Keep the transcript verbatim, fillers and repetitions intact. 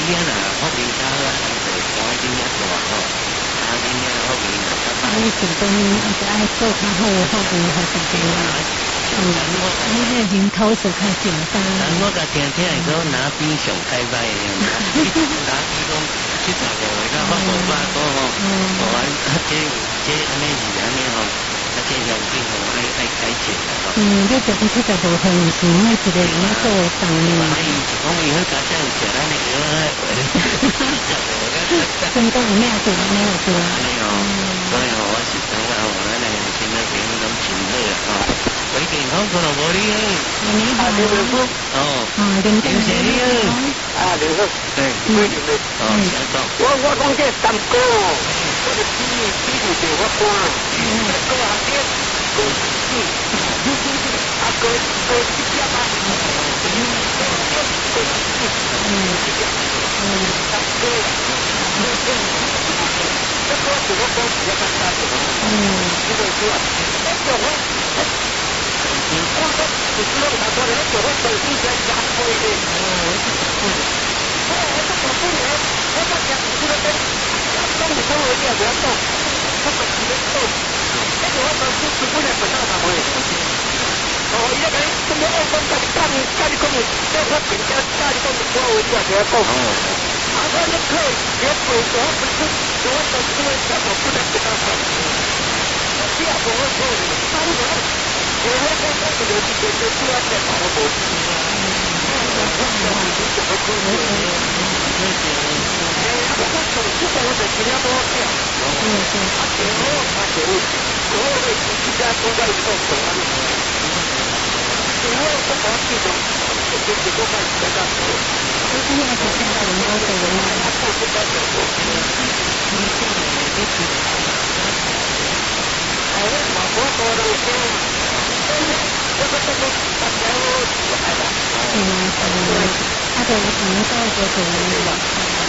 天啊，福利家啊，就开啲一大吼，啊，啲嘢福利啊，较大。 你是讲就爱做较好的福利，还是点啊？嗯，你这人口是较简单。 我甲听听伊讲拿比上开歹的，拿比讲七十五个到八五百个吼，哦，啊，这这安尼是安尼吼，啊，这乡亲吼爱爱改进啦吼。 嗯，你这边七十五岁以前，每一个人做当年。 啊，伊是讲伊迄家长有食咱的药啊， 真都有咩做咩做。 安尼哦，所以吼我是感觉吼，咱的现在朋友拢真好啊吼。喂，健康可能无你诶。 你好。 哦。 啊，林先生你好。 啊，你好。 对。 嗯。 哦，先讲。 我我讲这三哥，我的弟弟弟弟我官，这个行业公司，啊哥哥一家嘛，嗯，嗯，三哥，这个是我公司的干啥子？嗯，这个是，这个我。我说，你知道他说的，那我本身在家规的，哦，我这个不能，我这讲这个跟，跟你跟我一样，我要动，我本身在动，那个我本身是不能不到他会，哦，一个什么二分干干干的工，这我平常干的工，我我一样我要动，啊，我那可以，别鬼我本身，我本身在家我不能不到他，我第二个我做的，三个。我我我我这个是就是主要在跑步。我我我是怎么做的？哎，我我手机上我在尽量多点。嗯嗯。啊，对哦，啊对，我我的手机家都在做手啊。对，我我我记得，我就是多买几个。 就是现在是现在很多的人啊， 他不是在做。嗯。哎，我我我都是。这个这个大家都喜欢的。 嗯嗯，他的能够就是